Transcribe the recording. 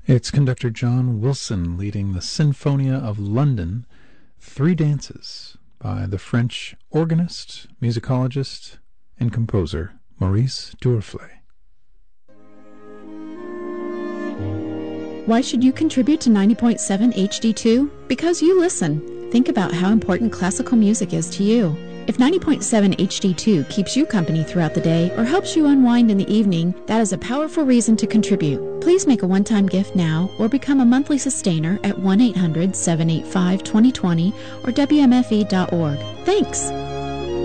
It's conductor John Wilson leading the Sinfonia of London, Three Dances, by the French organist, musicologist, and composer Maurice Duruflé. Why should you contribute to 90.7 HD2? Because you listen. Think about how important classical music is to you. If 90.7 HD2 keeps you company throughout the day or helps you unwind in the evening, that is a powerful reason to contribute. Please make a one-time gift now or become a monthly sustainer at 1-800-785-2020 or WMFE.org. Thanks!